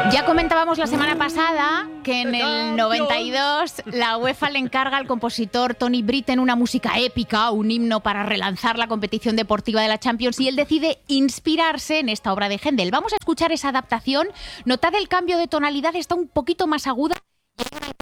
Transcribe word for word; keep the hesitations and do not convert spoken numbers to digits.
Ya comentábamos la semana pasada que en el noventa y dos la UEFA le encarga al compositor Tony Britten una música épica, un himno para relanzar la competición deportiva de la Champions, y él decide inspirarse en esta obra de Händel. Vamos a escuchar esa adaptación. Notad el cambio de tonalidad, está un poquito más aguda y hay una